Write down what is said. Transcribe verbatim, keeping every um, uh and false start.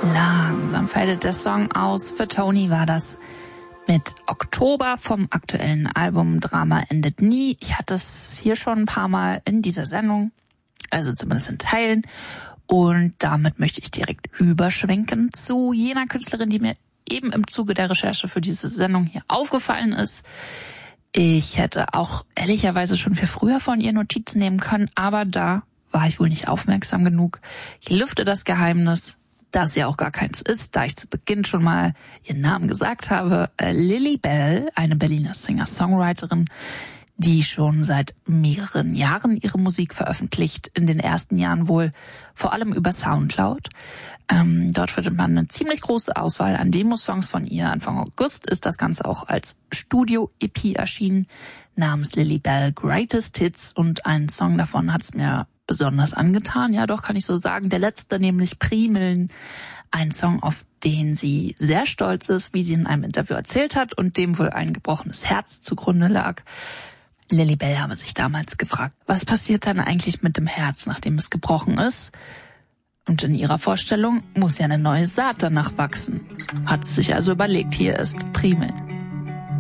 Langsam fadet der Song aus. Für Tony war das mit Oktober vom aktuellen Album Drama endet nie. Ich hatte es hier schon ein paar Mal in dieser Sendung, also zumindest in Teilen. Und damit möchte ich direkt überschwenken zu jener Künstlerin, die mir eben im Zuge der Recherche für diese Sendung hier aufgefallen ist. Ich hätte auch ehrlicherweise schon viel früher von ihr Notizen nehmen können, aber da war ich wohl nicht aufmerksam genug. Ich lüfte das Geheimnis, dass sie auch gar keins ist, da ich zu Beginn schon mal ihren Namen gesagt habe. Lily Bell, eine Berliner Singer-Songwriterin, die schon seit mehreren Jahren ihre Musik veröffentlicht, in den ersten Jahren wohl vor allem über Soundcloud. Ähm, dort findet man eine ziemlich große Auswahl an Demosongs von ihr. Anfang August ist das Ganze auch als Studio-E P erschienen, namens Lily Bell Greatest Hits, und einen Song davon hat es mir besonders angetan. Ja, doch, kann ich so sagen. Der letzte, nämlich Primeln. Ein Song, auf den sie sehr stolz ist, wie sie in einem Interview erzählt hat, und dem wohl ein gebrochenes Herz zugrunde lag. Lily Bell habe sich damals gefragt, was passiert dann eigentlich mit dem Herz, nachdem es gebrochen ist? Und in ihrer Vorstellung muss ja eine neue Saat danach wachsen. Hat sie sich also überlegt, hier ist Primeln.